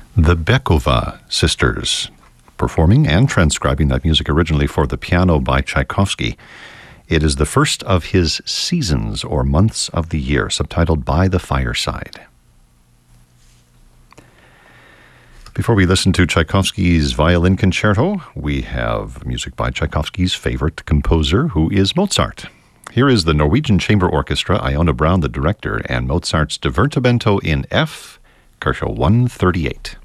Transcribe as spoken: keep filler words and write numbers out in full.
The Bekova Sisters, performing and transcribing that music originally for the piano by Tchaikovsky. It is the first of his seasons or months of the year, subtitled By the Fireside. Before we listen to Tchaikovsky's Violin Concerto, we have music by Tchaikovsky's favorite composer, who is Mozart. Here is the Norwegian Chamber Orchestra, Iona Brown, the director, and Mozart's Divertimento in F, Kershaw one thirty-eight.